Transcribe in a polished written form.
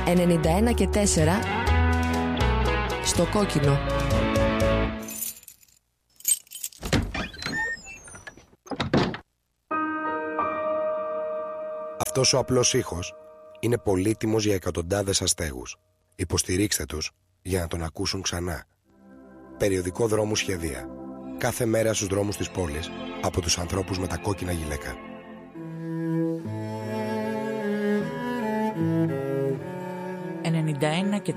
91 και 4 στο κόκκινο. Αυτός ο απλός ήχος είναι πολύτιμος για εκατοντάδες αστέγους. Υποστηρίξτε τους για να τον ακούσουν ξανά. Περιοδικό Δρόμου Σχεδία. Κάθε μέρα στους δρόμους της πόλης από τους ανθρώπους με τα κόκκινα γυλαίκα. 91 και